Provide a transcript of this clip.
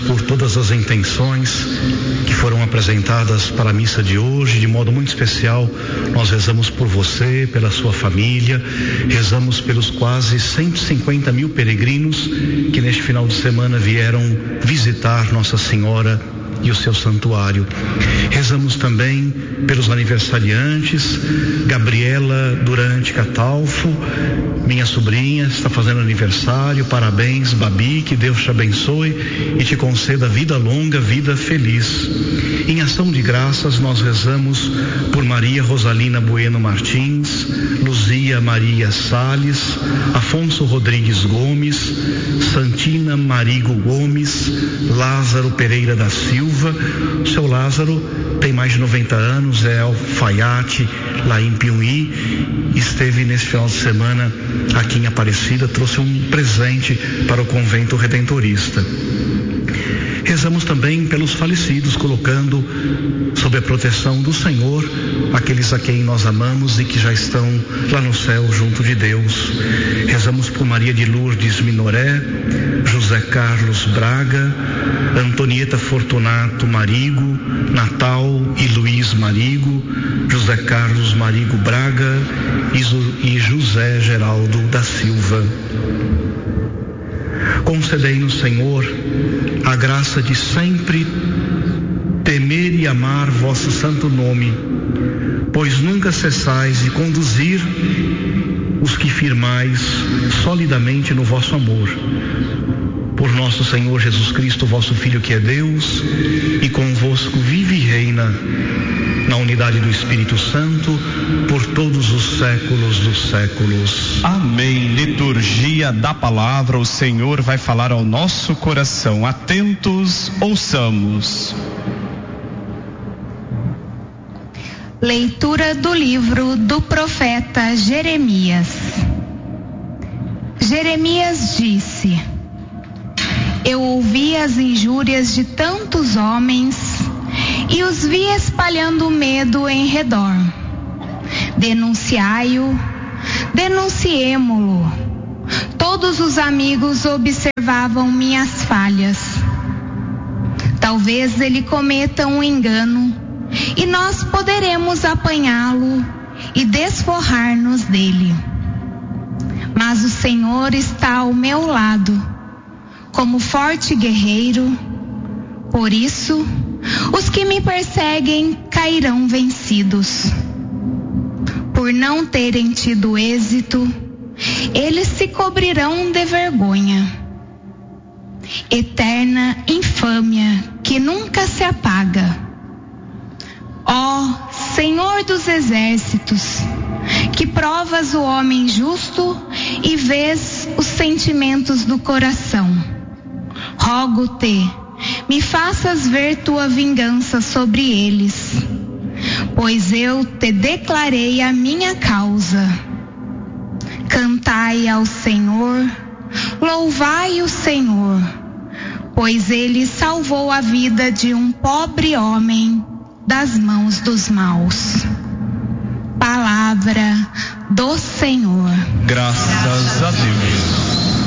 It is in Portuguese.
por todas as intenções que foram apresentadas para a missa de hoje. De modo muito especial, nós rezamos por você, pela sua família, rezamos pelos quase 150 mil peregrinos que neste final de semana vieram visitar Nossa Senhora e o seu santuário. Rezamos também pelos aniversariantes. Gabriela Durante Catalfo, minha sobrinha, está fazendo aniversário. Parabéns, Babi, que Deus te abençoe e te conceda vida longa, vida feliz. Em ação de graças, nós rezamos por Maria Rosalina Bueno Martins, Luzia Maria Salles, Afonso Rodrigues Gomes, Santina Marigo Gomes, Lázaro Pereira da Silva. O seu Lázaro tem mais de 90 anos, é alfaiate lá em Piuí, esteve nesse final de semana aqui em Aparecida, trouxe um presente para o convento redentorista. Rezamos também pelos falecidos, colocando sob a proteção do Senhor aqueles a quem nós amamos e que já estão lá no céu junto de Deus. Rezamos por Maria de Lourdes Minoré, José Carlos Braga, Antonieta Fortunato Marigo, Natal e Luiz Marigo, José Carlos Marigo Braga e José Geraldo da Silva. Concedei-nos, Senhor, a graça de sempre temer e amar vosso santo nome, pois nunca cessais de conduzir os que firmais solidamente no vosso amor. Por nosso Senhor Jesus Cristo, vosso Filho, que é Deus, e convosco vive e reina na unidade do Espírito Santo, por todos os séculos dos séculos. Amém. Liturgia da palavra, o Senhor vai falar ao nosso coração. Atentos, ouçamos. Leitura do livro do profeta Jeremias. Jeremias disse: Eu ouvi as injúrias de tantos homens e os vi espalhando medo em redor. Denunciai-o, denunciemo-lo. Todos os amigos observavam minhas falhas. Talvez ele cometa um engano e nós poderemos apanhá-lo e desforrar-nos dele. Mas o Senhor está ao meu lado, como forte guerreiro. Por isso, os que me perseguem cairão vencidos. Por não terem tido êxito, eles se cobrirão de vergonha. Eterna infâmia que nunca se apaga. Ó Senhor dos exércitos, que provas o homem justo e vês os sentimentos do coração. Rogo-te, me faças ver tua vingança sobre eles, pois eu te declarei a minha causa. Cantai ao Senhor, louvai o Senhor, pois ele salvou a vida de um pobre homem das mãos dos maus. Palavra do Senhor. Graças a Deus.